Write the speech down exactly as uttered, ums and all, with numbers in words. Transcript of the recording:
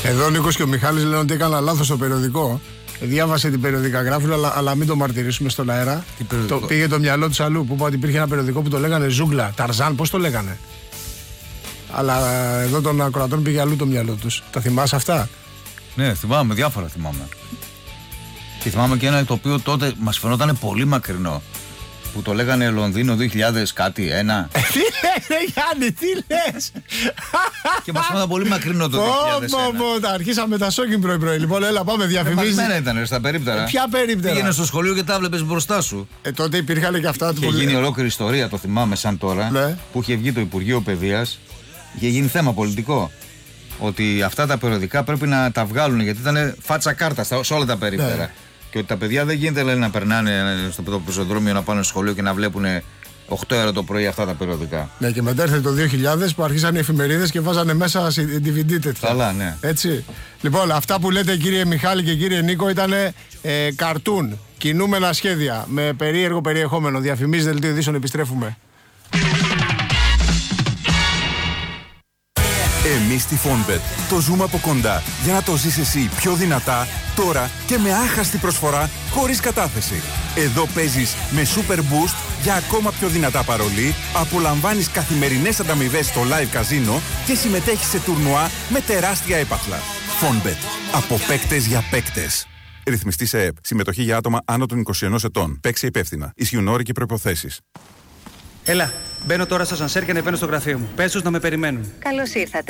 Εδώ ο Νίκος και ο Μιχάλης λένε ότι έκανα λάθος στο περιοδικό. Διάβασε την περιοδικά γράφουλα, αλλά, αλλά μην το μαρτυρήσουμε στον αέρα. Το, πήγε το μυαλό του αλλού που είπα ότι υπήρχε ένα περιοδικό που το λέγανε Ζούγκλα. Ταρζάν, πώς το λέγανε. Αλλά εδώ των ακροατών πήγε αλλού το μυαλό τους. Τα θυμάσαι αυτά? Ναι, θυμάμαι, διάφορα θυμάμαι. Και θυμάμαι και ένα το οποίο τότε μας φαινόταν πολύ μακρινό. Που το λέγανε Λονδίνο δύο χιλιάδες κάτι, ένα. Τι λες, Γιάννη, τι λες? Και μας φαινόταν πολύ μακρινό το δύο χιλιάδες ένα. Αρχίσαμε τα σόκιν πρωί-πρωί. Λοιπόν, έλα, πάμε διαφημίσεις. Εμένα ήταν στα περίπτερα. Ποια περίπτερα? Πήγαινε στο σχολείο και τα βλέπεις μπροστά σου. Ε, τότε υπήρχαν και αυτά. Είχε γίνει ολόκληρη ιστορία, το θυμάμαι σαν τώρα. Ναι. Που είχε βγει το Υπουργείο Παιδείας. Είχε γίνει θέμα πολιτικό. Ότι αυτά τα περιοδικά πρέπει να τα βγάλουν γιατί ήταν φάτσα κάρτα σε όλα τα περίπτερα. Ναι. Και ότι τα παιδιά δεν γίνεται λέει, να περνάνε στο πεζοδρόμιο να πάνε στο σχολείο και να βλέπουν οκτώ ώρα το πρωί αυτά τα περιοδικά. Ναι, και μετά ήρθε το δύο χιλιάδες που αρχίσαν οι εφημερίδες και βάζανε μέσα ντι βι ντι τέτοια. Καλά, ναι. Έτσι. Λοιπόν, αυτά που λέτε κύριε Μιχάλη και κύριε Νίκο ήταν ε, καρτούν, κινούμενα σχέδια με περίεργο περιεχόμενο. Διαφημίσεις, δελτίο ειδήσεων, επιστρέφουμε. Εμείς στη Fonbet το ζούμε από κοντά για να το ζεις εσύ πιο δυνατά, τώρα και με άχαστη προσφορά χωρίς κατάθεση. Εδώ παίζεις με Super Boost για ακόμα πιο δυνατά παρολί, απολαμβάνεις καθημερινές ανταμοιβές στο live καζίνο και συμμετέχεις σε τουρνουά με τεράστια έπαθλα. Fonbet. Από παίκτες για παίκτες. Ρυθμιστή σε ΕΕΠ. Συμμετοχή για άτομα άνω των είκοσι ενός ετών. Παίξε υπεύθυνα. Ισχύουν όροι και προϋποθέσεις. Έλα, μπαίνω τώρα στο σανσέρ και ανεβαίνω στο γραφείο μου. Πες τους να με περιμένουν. Καλώς ήρθατε.